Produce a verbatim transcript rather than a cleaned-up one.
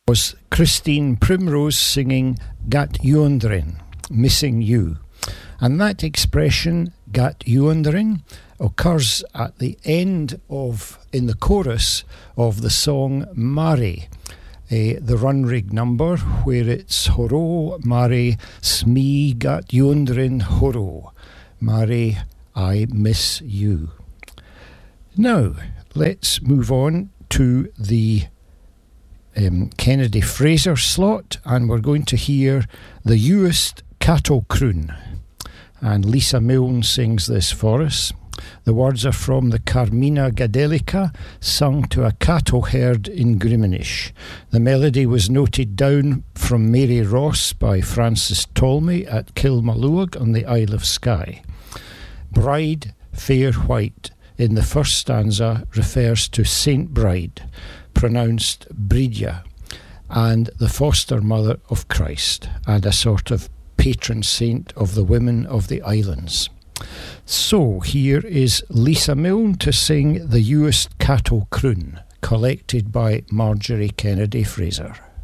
Was Christine Primrose singing Gat Yondrin, Missing You. And that expression, Gat Yondrin, occurs at the end of, in the chorus of the song Mary, uh, the Runrig number, where it's Horo, Mary, Smee Gat Yondrin Horo, Mary, I miss you. Now, let's move on to the Um, Kennedy Fraser slot, and we're going to hear the Uist Cattle Croon, and Lisa Milne sings this for us. The words are from the Carmina Gadelica, sung to a cattle herd in Griminish. The melody was noted down from Mary Ross by Francis Tolmie at Kilmalloig on the Isle of Skye. Bride, fair white, in the first stanza refers to Saint Bride, pronounced Bridja, and the foster mother of Christ, and a sort of patron saint of the women of the islands. So here is Lisa Milne to sing the Uist Cattle Croon, collected by Marjorie Kennedy Fraser.